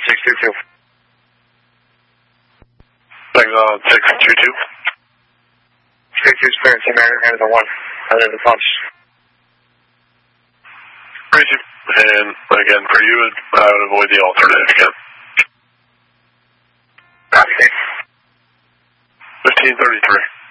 622. Tango 622. 622 is clearance, American 1. Other than the punch. Crazy. And again, for you, I would avoid the alternative again. Copy. 1533.